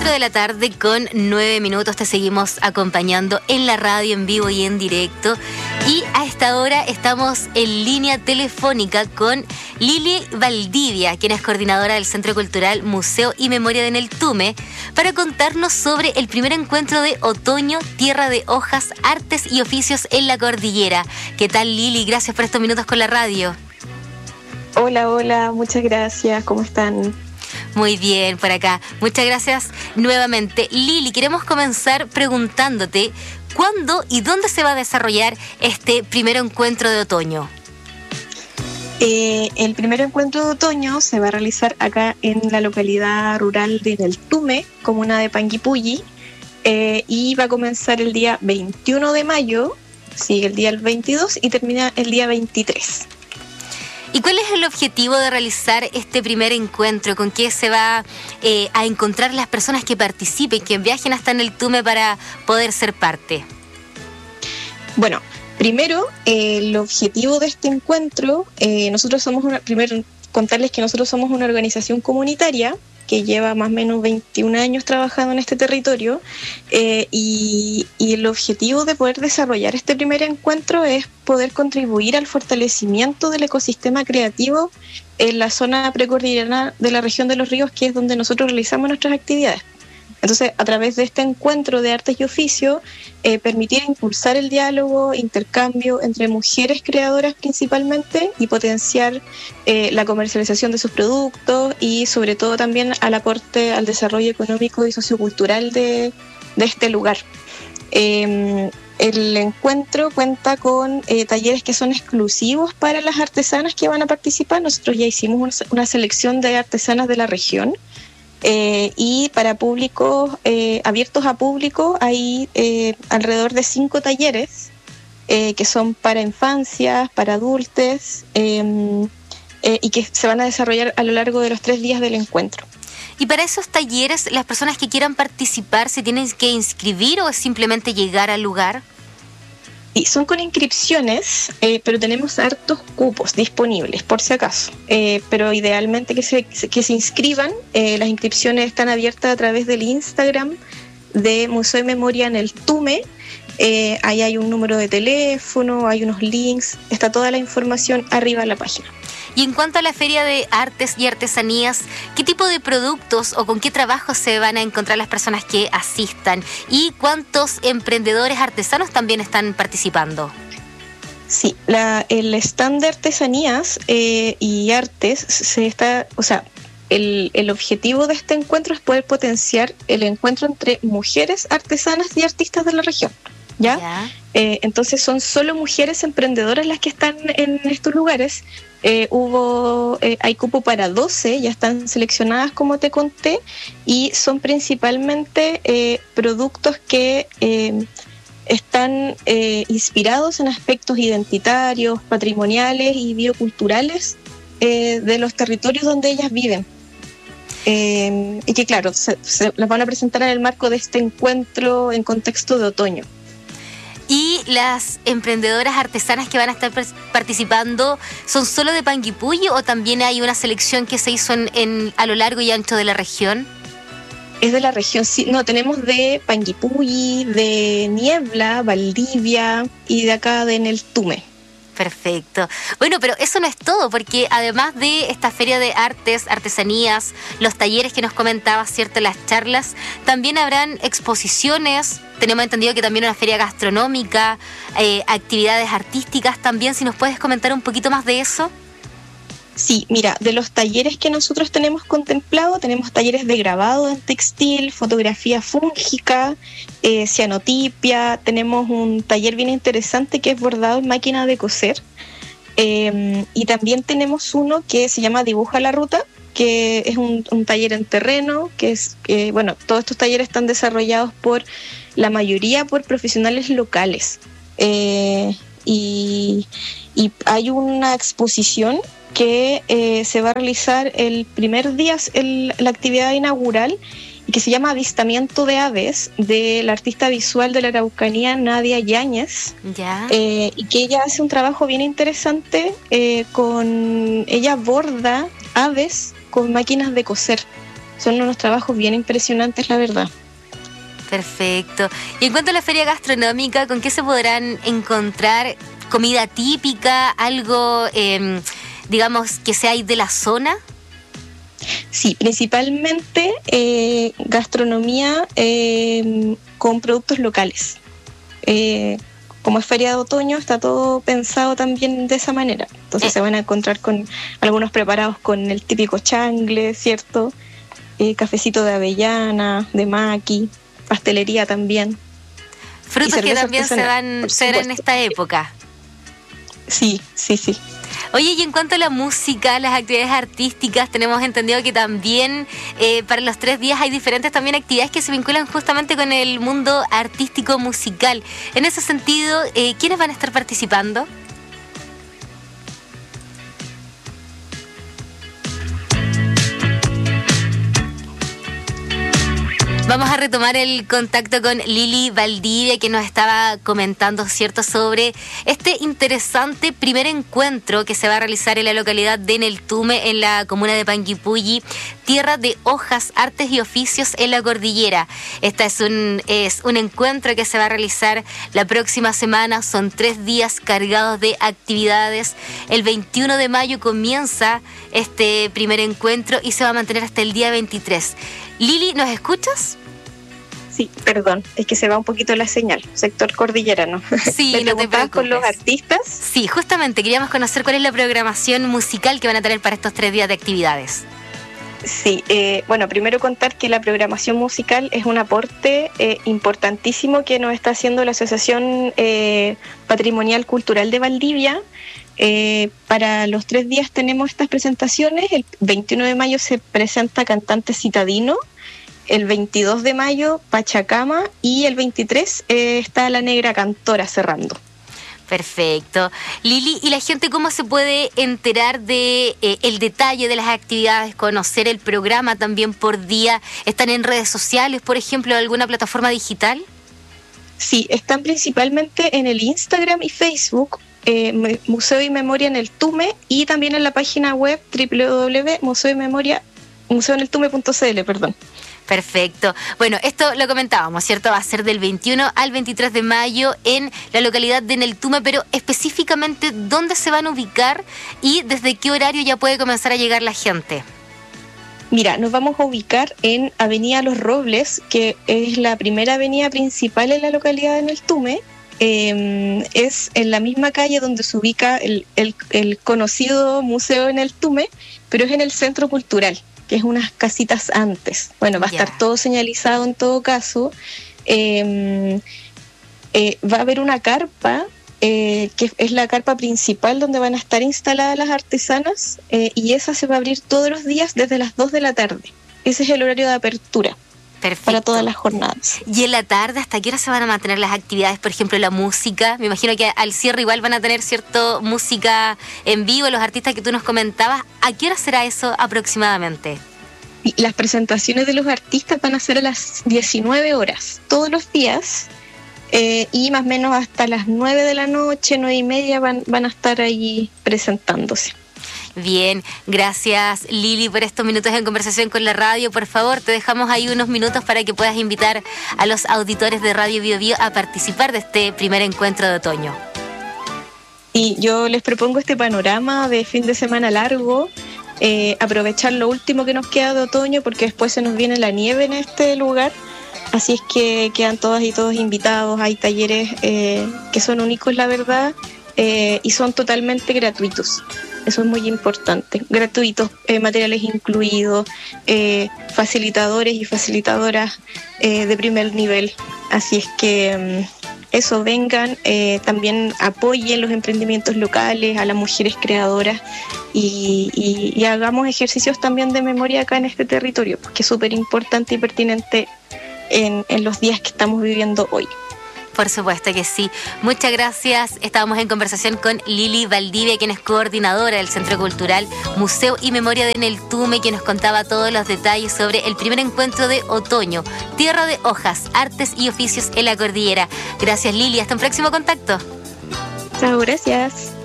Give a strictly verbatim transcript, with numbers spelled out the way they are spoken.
cinco de la tarde con nueve minutos te seguimos acompañando en la radio, en vivo y en directo. Y a esta hora estamos en línea telefónica con Lili Valdivia, quien es coordinadora del Centro Cultural Museo y Memoria de Neltume, para contarnos sobre el primer encuentro de otoño, Tierra de Hojas, Artes y Oficios en la Cordillera. ¿Qué tal, Lili? Gracias por estos minutos con la radio. Hola, hola, muchas gracias. ¿Cómo están? Muy bien, por acá. Muchas gracias nuevamente. Lili, queremos comenzar preguntándote ¿cuándo y dónde se va a desarrollar este primer encuentro de otoño? Eh, el primer encuentro de otoño se va a realizar acá en la localidad rural de Neltume, comuna de Panguipulli, eh, y va a comenzar el día veintiuno de mayo, sigue el día veintidós y termina el día veintitrés. ¿Y cuál es el objetivo de realizar este primer encuentro? ¿Con qué se va eh, a encontrar las personas que participen, que viajen hasta Neltume para poder ser parte? Bueno, primero, eh, el objetivo de este encuentro, eh, nosotros somos una, primero contarles que nosotros somos una organización comunitaria que lleva más o menos veintiún años trabajando en este territorio, eh, y, y el objetivo de poder desarrollar este primer encuentro es poder contribuir al fortalecimiento del ecosistema creativo en la zona precordillerana de la región de los ríos, que es donde nosotros realizamos nuestras actividades. Entonces, a través de este encuentro de artes y oficios, eh, permitir impulsar el diálogo, intercambio entre mujeres creadoras principalmente y potenciar eh, la comercialización de sus productos y sobre todo también al aporte al desarrollo económico y sociocultural de, de este lugar. Eh, el encuentro cuenta con eh, talleres que son exclusivos para las artesanas que van a participar. Nosotros ya hicimos una, una selección de artesanas de la región. Eh, y para públicos, eh, abiertos a público, hay eh, alrededor de cinco talleres eh, que son para infancias, para adultos, eh, eh, y que se van a desarrollar a lo largo de los tres días del encuentro. Y para esos talleres, las personas que quieran participar, ¿se tienen que inscribir o es simplemente llegar al lugar? Sí, son con inscripciones, eh, pero tenemos hartos cupos disponibles, por si acaso. Eh, pero idealmente que se, que se inscriban. Eh, las inscripciones están abiertas a través del Instagram de Museo y Memoria Neltume. Eh, ahí hay un número de teléfono, hay unos links, está toda la información arriba de la página. Y en cuanto a la Feria de Artes y Artesanías, ¿qué tipo de productos o con qué trabajos se van a encontrar las personas que asistan? ¿Y cuántos emprendedores artesanos también están participando? Sí, la, el stand de artesanías eh, y artes se está, o sea, el, el objetivo de este encuentro es poder potenciar el encuentro entre mujeres artesanas y artistas de la región. ¿Ya? ¿Ya? Eh, entonces son solo mujeres emprendedoras las que están en estos lugares. Eh, hubo, eh, hay cupo para doce, ya están seleccionadas como te conté, y son principalmente eh, productos que eh, están eh, inspirados en aspectos identitarios, patrimoniales y bioculturales eh, de los territorios donde ellas viven. Eh, y que claro, se, se las van a presentar en el marco de este encuentro en contexto de otoño. ¿Y las emprendedoras artesanas que van a estar participando son solo de Panguipulli o también hay una selección que se hizo en, en, a lo largo y ancho de la región? Es de la región, sí. No, tenemos de Panguipulli, de Niebla, Valdivia y de acá de Neltume. Perfecto. Bueno, pero eso no es todo, porque además de esta feria de artes, artesanías, los talleres que nos comentabas, ¿cierto?, las charlas, también habrán exposiciones, tenemos entendido que también una feria gastronómica, eh, actividades artísticas también, si nos puedes comentar un poquito más de eso. Sí, mira, de los talleres que nosotros tenemos contemplado, tenemos talleres de grabado en textil, fotografía fúngica, eh, cianotipia, tenemos un taller bien interesante que es bordado en máquina de coser, eh, y también tenemos uno que se llama Dibuja la Ruta, que es un, un taller en terreno, que es, eh, bueno, todos estos talleres están desarrollados por la mayoría por profesionales locales, eh, y, y hay una exposición que eh, se va a realizar el primer día, el, la actividad inaugural, y que se llama Avistamiento de Aves, de la artista visual de la Araucanía, Nadia Yáñez. Ya. Eh, y que ella hace un trabajo bien interesante, eh, con ella borda aves con máquinas de coser. son unos trabajos bien impresionantes, la verdad. Perfecto. Y en cuanto a la feria gastronómica, ¿con qué se podrán encontrar? ¿Comida típica? ¿Algo, eh, digamos, que sea de la zona? Sí, principalmente eh, gastronomía eh, con productos locales. Eh, como es feria de otoño, está todo pensado también de esa manera. Entonces eh. se van a encontrar con algunos preparados con el típico changle, ¿cierto? Eh, cafecito de avellana, de maqui, pastelería también. Frutos que también se van ser en esta época. Sí, sí, sí. Oye, y en cuanto a la música, las actividades artísticas, tenemos entendido que también eh, para los tres días hay diferentes también actividades que se vinculan justamente con el mundo artístico musical. En ese sentido, eh, ¿quiénes van a estar participando? Vamos a retomar el contacto con Lili Valdivia, que nos estaba comentando, ¿cierto?, sobre este interesante primer encuentro que se va a realizar en la localidad de Neltume, en la comuna de Panguipulli, tierra de hojas, artes y oficios en la cordillera. Este es un, es un encuentro que se va a realizar la próxima semana. Son tres días cargados de actividades. El veintiuno de mayo comienza este primer encuentro y se va a mantener hasta el día veintitrés. Lili, ¿nos escuchas? Sí, perdón, es que se va un poquito la señal, sector cordillerano. Sí, ¿Me no te preocupes. ¿Con los artistas? Sí, justamente, queríamos conocer cuál es la programación musical que van a tener para estos tres días de actividades. Sí, eh, bueno, primero contar que la programación musical es un aporte eh, importantísimo que nos está haciendo la Asociación eh, Patrimonial Cultural de Valdivia. Eh, para los tres días tenemos estas presentaciones. El veintiuno de mayo se presenta Cantante Citadino, el veintidós de mayo Pachacama y el veintitrés eh, está La Negra Cantora cerrando. Perfecto. Lili, ¿y la gente cómo se puede enterar de eh, el detalle de las actividades, conocer el programa también por día? ¿Están en redes sociales, por ejemplo, alguna plataforma digital? Sí, están principalmente en el Instagram y Facebook, eh, Museo y Memoria Neltume, y también en la página web doble u doble u doble u punto museo y memoria museo neltume punto c l, perdón. Perfecto. Bueno, esto lo comentábamos, ¿cierto? Va a ser del veintiuno al veintitrés de mayo en la localidad de Neltume, pero específicamente, ¿dónde se van a ubicar y desde qué horario ya puede comenzar a llegar la gente? Mira, nos vamos a ubicar en Avenida Los Robles, que es la primera avenida principal en la localidad de Neltume. Eh, es en la misma calle donde se ubica el, el, el conocido Museo de Neltume, pero es en el Centro Cultural, que es unas casitas antes. Bueno, va a yeah. estar todo señalizado en todo caso. Eh, eh, va a haber una carpa, eh, que es la carpa principal donde van a estar instaladas las artesanas, eh, y esa se va a abrir todos los días desde las dos de la tarde. Ese es el horario de apertura. Perfecto. Para todas las jornadas. ¿Y en la tarde hasta qué hora se van a mantener las actividades? Por ejemplo, la música. Me imagino que al cierre igual van a tener cierto música en vivo, los artistas que tú nos comentabas. ¿A qué hora será eso aproximadamente? Las presentaciones de los artistas van a ser a las diecinueve horas, todos los días, eh, y más o menos hasta las nueve de la noche, nueve y media van, van a estar ahí presentándose. Bien, gracias Lili por estos minutos en conversación con la radio. Por favor, te dejamos ahí unos minutos para que puedas invitar a los auditores de Radio Bio Bio a participar de este primer encuentro de otoño. Y yo les propongo este panorama de fin de semana largo, eh, aprovechar lo último que nos queda de otoño porque después se nos viene la nieve en este lugar. Así es que quedan todas y todos invitados. Hay talleres eh, que son únicos, la verdad, eh, y son totalmente gratuitos. Eso es muy importante. Gratuitos, eh, materiales incluidos, eh, facilitadores y facilitadoras eh, de primer nivel. Así es que um, eso, vengan, eh, también apoyen los emprendimientos locales, a las mujeres creadoras y, y, y hagamos ejercicios también de memoria acá en este territorio, que es súper importante y pertinente en, en los días que estamos viviendo hoy. Por supuesto que sí. Muchas gracias. Estábamos en conversación con Lili Valdivia, quien es coordinadora del Centro Cultural Museo y Memoria de Neltume, que nos contaba todos los detalles sobre el primer encuentro de otoño, Tierra de Hojas, Artes y Oficios en la Cordillera. Gracias, Lili. Hasta un próximo contacto. Chao, gracias.